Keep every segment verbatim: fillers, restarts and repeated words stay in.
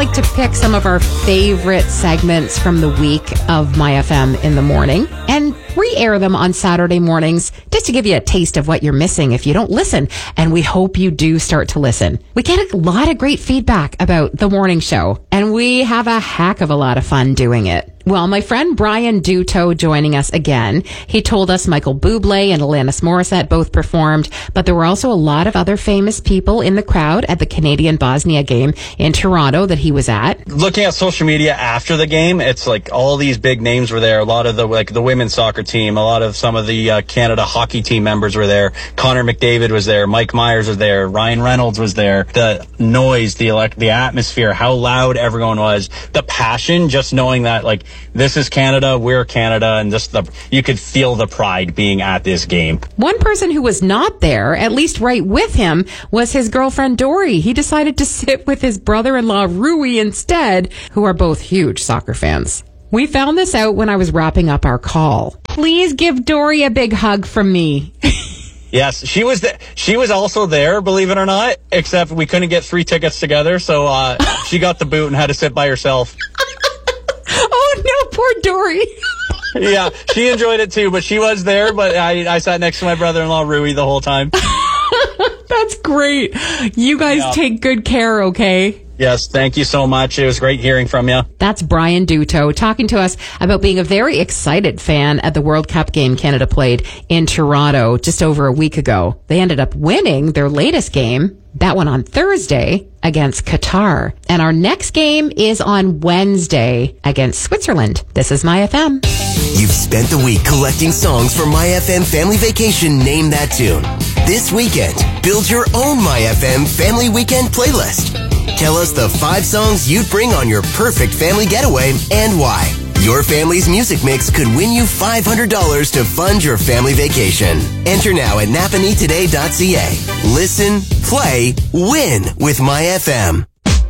like to pick some of our favorite segments from the week of My F M in the morning and re-air them on Saturday mornings just to give you a taste of what you're missing if you don't listen. And we hope you do start to listen. We get a lot of great feedback about the morning show, and we have a heck of a lot of fun doing it. Well, my friend Brian Duto joining us again. He told us Michael Bublé and Alanis Morissette both performed, but there were also a lot of other famous people in the crowd at the Canadian-Bosnia game in Toronto that he was at. Looking at social media after the game, it's like all these big names were there. A lot of the like the women's soccer team, a lot of some of the uh, Canada hockey team members were there. Connor McDavid was there. Mike Myers was there. Ryan Reynolds was there. The noise, the elect- the atmosphere, how loud everyone was, the passion, just knowing that like this is Canada, we're Canada, and just the you could feel the pride being at this game. One person who was not there, at least right with him, was his girlfriend Dory. He decided to sit with his brother-in-law Rui instead, who are both huge soccer fans. We found this out when I was wrapping up our call. Please give Dory a big hug from me. Yes, she was th- she was also there, believe it or not, except we couldn't get three tickets together, so uh, she got the boot and had to sit by herself. Oh, no, poor Dory. Yeah, she enjoyed it too, but she was there, but I, I sat next to my brother-in-law, Rui, the whole time. That's great. You guys yeah. take good care, okay? Yes, thank you so much. It was great hearing from you. That's Brian Duto talking to us about being a very excited fan at the World Cup game Canada played in Toronto just over a week ago. They ended up winning their latest game, that one on Thursday, against Qatar. And our next game is on Wednesday against Switzerland. This is My F M. You've spent the week collecting songs for My F M Family Vacation Name That Tune. This weekend, build your own My F M Family Weekend playlist. Tell us the five songs you'd bring on your perfect family getaway and why. Your family's music mix could win you five hundred dollars to fund your family vacation. Enter now at napanee today dot c a. Listen, play, win with My F M.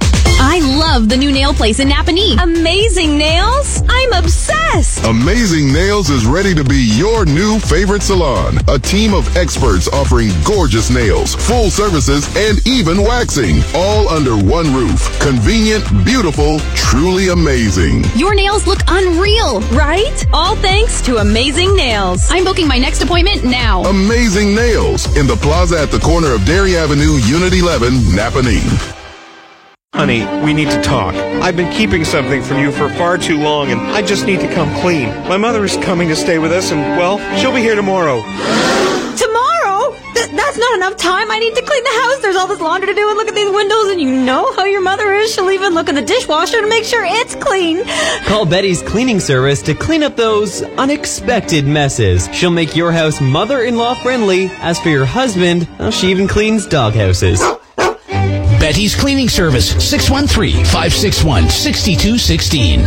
I love the new nail place in Napanee. Amazing Nails? I'm obsessed. Amazing Nails is ready to be your new favorite salon. A team of experts offering gorgeous nails, full services, and even waxing. All under one roof. Convenient, beautiful, truly amazing. Your nails look unreal, right? All thanks to Amazing Nails. I'm booking my next appointment now. Amazing Nails in the plaza at the corner of Dairy Avenue, Unit eleven, Napanee. Honey, we need to talk. I've been keeping something from you for far too long, and I just need to come clean. My mother is coming to stay with us, and, well, she'll be here tomorrow. Tomorrow? Th- that's not enough time. I need to clean the house. There's all this laundry to do, and look at these windows, and you know how your mother is. She'll even look in the dishwasher to make sure it's clean. Call Betty's Cleaning Service to clean up those unexpected messes. She'll make your house mother-in-law friendly. As for your husband, well, she even cleans doghouses. Betty's Cleaning Service, six one three, five six one, six two one six.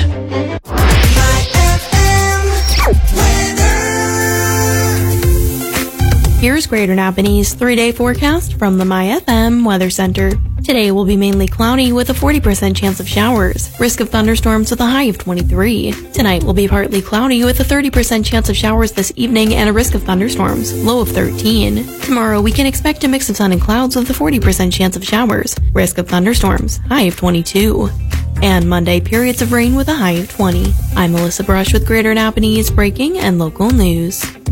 Here's Greater Napanee's three-day forecast from the My F M Weather Center. Today will be mainly cloudy with a forty percent chance of showers. Risk of thunderstorms with a high of twenty-three. Tonight will be partly cloudy with a thirty percent chance of showers this evening and a risk of thunderstorms. Low of thirteen. Tomorrow we can expect a mix of sun and clouds with a forty percent chance of showers. Risk of thunderstorms. High of twenty-two. And Monday, periods of rain with a high of twenty. I'm Melissa Brush with Greater Napanee's breaking and local news.